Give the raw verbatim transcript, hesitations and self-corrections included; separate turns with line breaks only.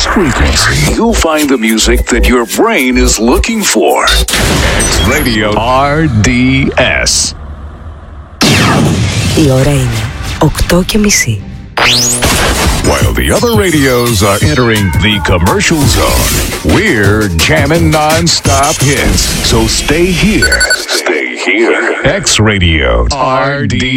this frequency, you'll find the music that your brain is looking for. X Radio αρ ντι ες.
Η ώρα είναι οκτώ και μισή.
While the other radios are entering the commercial zone, we're jamming non-stop hits. So stay here. Stay here. X Radio R D